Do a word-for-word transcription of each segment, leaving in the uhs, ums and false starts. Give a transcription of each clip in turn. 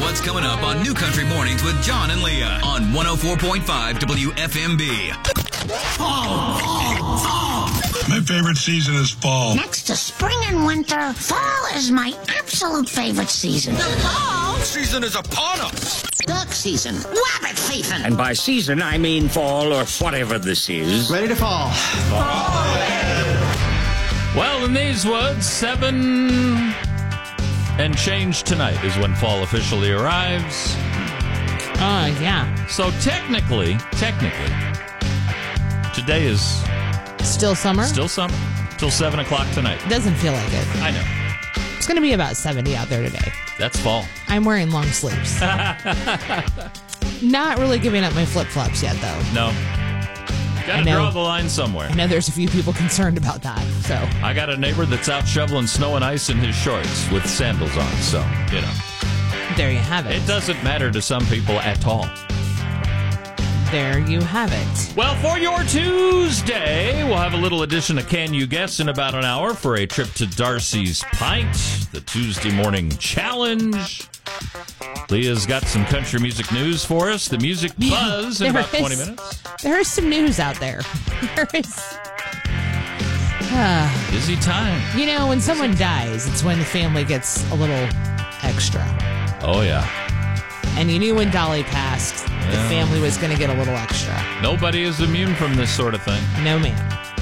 what's coming up on New Country Mornings with John and Leah on one oh four point five W F M B. Fall, fall, fall. My favorite season is fall. Next to spring and winter, fall is my absolute favorite season. The fall season is upon us. Duck season, rabbit season. And by season, I mean fall or whatever this is. Ready to fall. Fall. Well, in these woods, seven and change tonight is when fall officially arrives. Oh, uh, yeah. So technically, technically, today is... Still summer? Still summer. Till seven o'clock tonight. Doesn't feel like it. I know. It's going to be about seventy out there today. That's fall. I'm wearing long sleeves. Not really giving up my flip-flops yet, though. No. Got to draw the line somewhere. I know there's a few people concerned about that, so. I got a neighbor that's out shoveling snow and ice in his shorts with sandals on, so, you know. There you have it. It doesn't matter to some people at all. There you have it. Well, for your Tuesday, we'll have a little edition of Can You Guess in about an hour for a trip to Darcy's Pint, the Tuesday morning challenge. Leah's got some country music news for us. The music buzz in about is, twenty minutes. There is some news out there. There is. Uh, Busy time. You know, when someone dies, it's when the family gets a little extra. Oh, yeah. And you knew when Dolly passed, yeah. the family was going to get a little extra. Nobody is immune from this sort of thing. No, ma'am.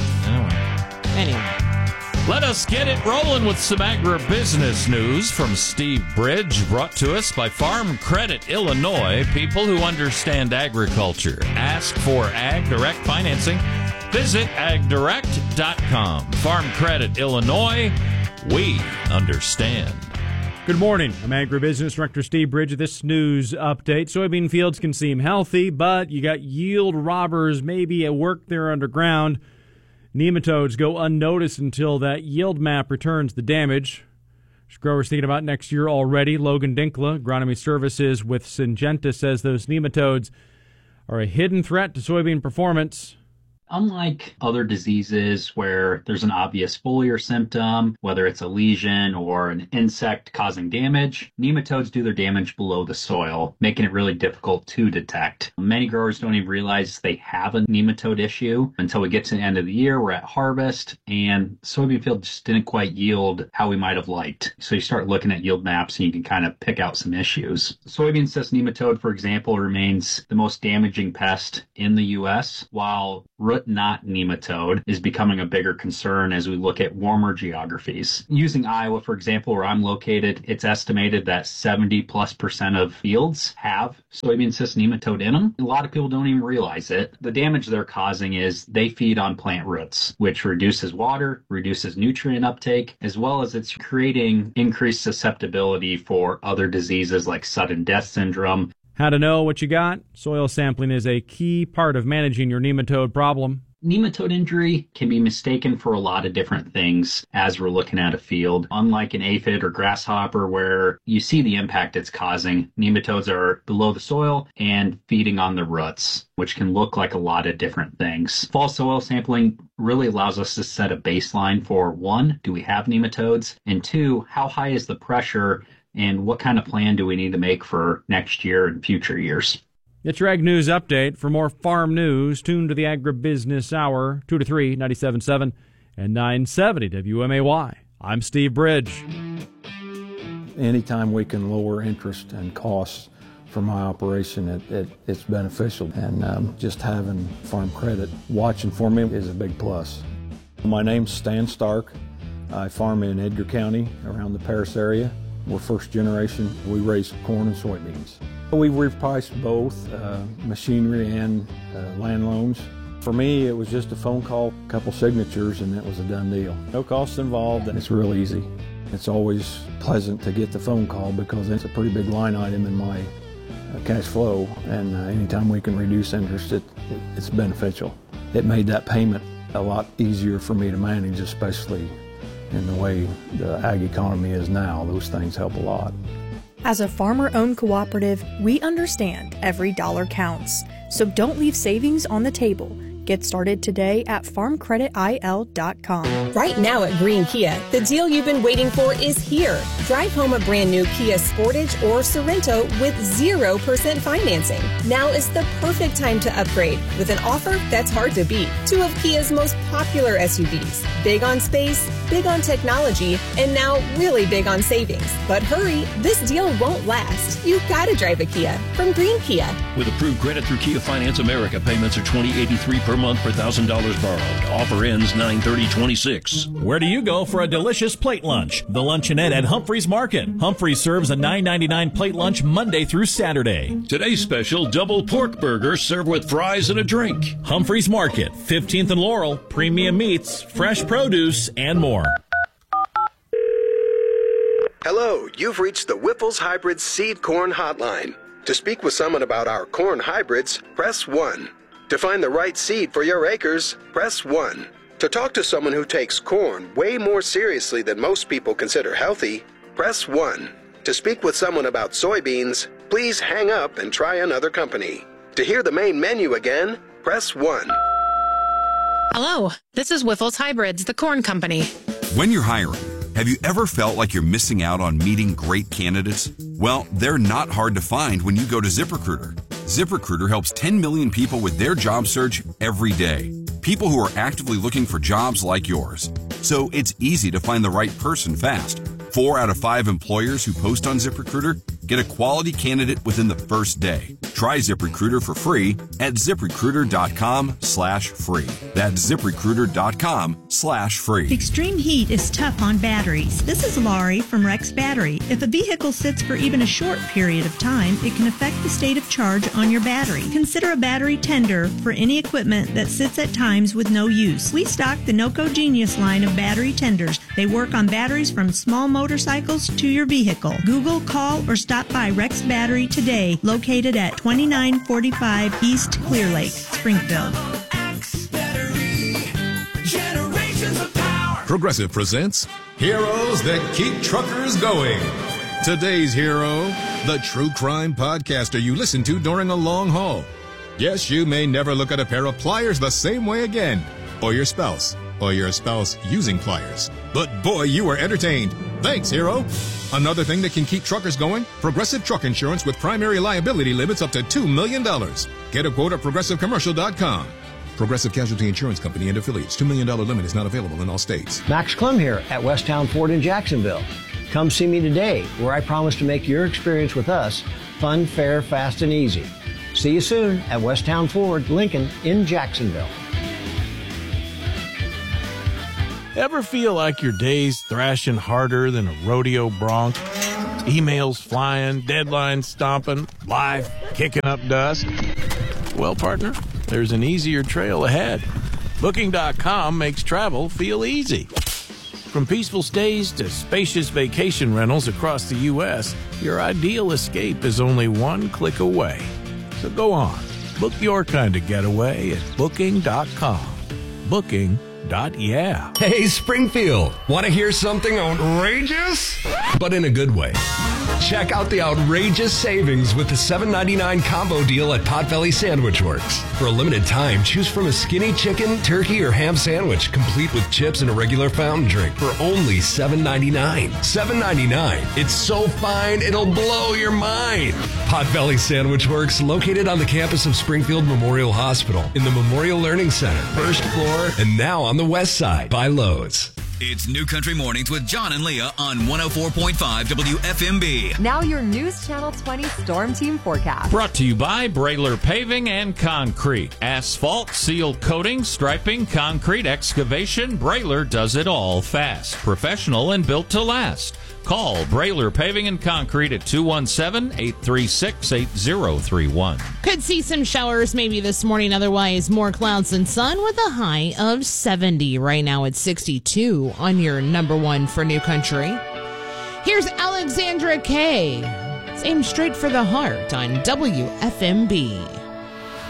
Anyway. Anyway. Let us get it rolling with some agribusiness news from Steve Bridge, brought to us by Farm Credit Illinois. People who understand agriculture. Ask for Ag Direct financing. Visit ag direct dot com. Farm Credit Illinois. We understand. Good morning. I'm Agribusiness Director Steve Bridge. This news update. Soybean fields can seem healthy, but you got yield robbers maybe at work there underground. Nematodes go unnoticed until that yield map returns the damage. There's growers thinking about next year already. Logan Dinkla, Agronomy Services with Syngenta, says those nematodes are a hidden threat to soybean performance. Unlike other diseases where there's an obvious foliar symptom, whether it's a lesion or an insect causing damage, nematodes do their damage below the soil, making it really difficult to detect. Many growers don't even realize they have a nematode issue until we get to the end of the year. We're at harvest, and soybean field just didn't quite yield how we might have liked. So you start looking at yield maps and you can kind of pick out some issues. Soybean cyst nematode, for example, remains the most damaging pest in the U S, while root knot nematode is becoming a bigger concern as we look at warmer geographies. Using Iowa, for example, where I'm located, it's estimated that seventy plus percent of fields have soybean cyst nematode in them. A lot of people don't even realize it. The damage they're causing is they feed on plant roots, which reduces water, reduces nutrient uptake, as well as it's creating increased susceptibility for other diseases like sudden death syndrome. How to know what you got? Soil sampling is a key part of managing your nematode problem. Nematode injury can be mistaken for a lot of different things as we're looking at a field. Unlike an aphid or grasshopper where you see the impact it's causing, nematodes are below the soil and feeding on the roots, which can look like a lot of different things. Fall soil sampling really allows us to set a baseline for, one, do we have nematodes? And two, how high is the pressure and what kind of plan do we need to make for next year and future years? It's your Ag News Update. For more farm news, tune to the Agribusiness Hour, two to three, ninety-seven point seven and nine seventy W M A Y. I'm Steve Bridge. Anytime we can lower interest and costs for my operation, it, it, it's beneficial. And um, just having Farm Credit watching for me is a big plus. My name's Stan Stark. I farm in Edgar County around the Paris area. We're first generation. We raise corn and soybeans. We've repriced both uh, machinery and uh, land loans. For me, it was just a phone call, a couple signatures, and it was a done deal. No costs involved, and it's real easy. It's always pleasant to get the phone call because it's a pretty big line item in my uh, cash flow, and uh, anytime we can reduce interest, it, it, it's beneficial. It made that payment a lot easier for me to manage, especially in the way the ag economy is now. Those things help a lot. As a farmer-owned cooperative, we understand every dollar counts. So don't leave savings on the table. Get started today at farm credit I L dot com. Right now at Green Kia, the deal you've been waiting for is here. Drive home a brand new Kia Sportage or Sorento with zero percent financing. Now is the perfect time to upgrade with an offer that's hard to beat. Two of Kia's most popular S U Vs. Big on space, big on technology, and now really big on savings. But hurry, this deal won't last. You've got to drive a Kia from Green Kia. With approved credit through Kia Finance America, payments are twenty eighty-three per month per one thousand dollars borrowed. Offer ends nine thirty twenty-six. Where do you go for a delicious plate lunch? The Luncheonette at Humphreys Market. Humphreys serves a nine ninety-nine plate lunch Monday through Saturday. Today's special, double pork burger served with fries and a drink. Humphreys Market, fifteenth and Laurel, premium meats, fresh produce, and more. Hello, you've reached the Whipple's Hybrid Seed Corn Hotline. To speak with someone about our corn hybrids, press one. To find the right seed for your acres, press one. To talk to someone who takes corn way more seriously than most people consider healthy, press one. To speak with someone about soybeans, please hang up and try another company. To hear the main menu again, press one. Hello, this is Whiffle's Hybrids, the corn company. When you're hiring, have you ever felt like you're missing out on meeting great candidates? Well, they're not hard to find when you go to ZipRecruiter. ZipRecruiter helps ten million people with their job search every day. People who are actively looking for jobs like yours. So it's easy to find the right person fast. Four out of five employers who post on ZipRecruiter get a quality candidate within the first day. Try ZipRecruiter for free at ZipRecruiter.com slash free. That's ZipRecruiter.com slash free. Extreme heat is tough on batteries. This is Laurie from Rex Battery. If a vehicle sits for even a short period of time, it can affect the state of charge on your battery. Consider a battery tender for any equipment that sits at times with no use. We stock the NOCO Genius line of battery tenders. They work on batteries from small motorcycles to your vehicle. Google, call, or stop by Rex Battery today, located at twenty-nine forty-five East Clear Lake, Springfield. Progressive presents Heroes That Keep Truckers Going. Today's hero, the true crime podcaster you listen to during a long haul. Yes, you may never look at a pair of pliers the same way again, or your spouse, or your spouse using pliers. But boy, you were entertained. Thanks, hero. Another thing that can keep truckers going, Progressive Truck Insurance with primary liability limits up to two million dollars. Get a quote at progressive commercial dot com. Progressive Casualty Insurance Company and affiliates. two million dollars limit is not available in all states. Max Clem here at Westtown Ford in Jacksonville. Come see me today, where I promise to make your experience with us fun, fair, fast, and easy. See you soon at Westtown Ford, Lincoln in Jacksonville. Ever feel like your day's thrashing harder than a rodeo bronc? Emails flying, deadlines stomping, life kicking up dust? Well, partner, there's an easier trail ahead. Booking dot com makes travel feel easy. From peaceful stays to spacious vacation rentals across the U S, your ideal escape is only one click away. So go on, book your kind of getaway at Booking dot com. Booking. Dot yeah. Hey, Springfield, want to hear something outrageous? But in a good way. Check out the outrageous savings with the seven ninety-nine combo deal at Potbelly Sandwich Works. For a limited time, choose from a skinny chicken, turkey, or ham sandwich, complete with chips and a regular fountain drink for only seven ninety-nine. seven ninety-nine. It's so fine, it'll blow your mind. Potbelly Sandwich Works, located on the campus of Springfield Memorial Hospital in the Memorial Learning Center, first floor, and now on the west side by Lowe's. It's New Country Mornings with John and Leah on one oh four point five W F M B. Now your News Channel twenty Storm Team forecast. Brought to you by Brailer Paving and Concrete. Asphalt, seal coating, striping, concrete, excavation. Brailer does it all fast, professional, and built to last. Call Brailer Paving and Concrete at two one seven, eight three six, eight zero three one. Could see some showers maybe this morning, otherwise more clouds and sun with a high of seventy. Right now it's sixty-two on your number one for New Country. Here's Alexandra Kay. It's aimed straight for the heart on W F M B.